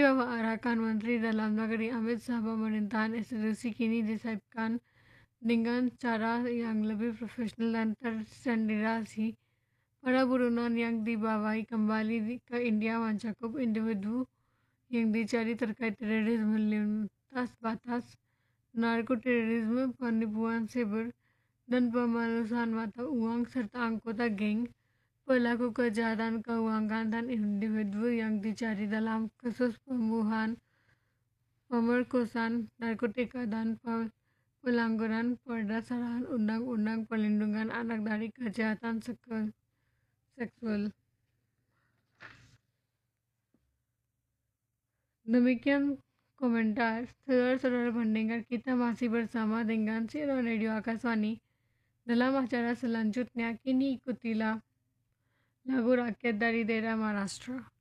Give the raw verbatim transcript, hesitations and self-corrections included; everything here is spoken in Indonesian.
Arakan Menteri Dalam Negeri Amit Shah pemerintahan institusi kini disahkan dengan cara yang lebih profesional dan terstandarisasi. Para buronan yang dibawahi kembali ke India mencakup individu yang dicari terkait terorisme lintas batas, narkoterorisme, penipuan siber, dan pemalsuan mata uang, serta anggota geng, pelaku kejahatan keuangan, dan individu yang dicari dalam kasus pembunuhan, pemerkosaan, narkotika, dan pelanggaran berdasarkan Undang-Undang Perlindungan Anak dari Kejahatan Seksual. Demikian komentar saudara-saudara pendengar, kita masih bersama dengan Siaran Radio Akaswani. Dalam acara selanjutnya, kini ikutilah lagu rakyat dari daerah Maharashtra.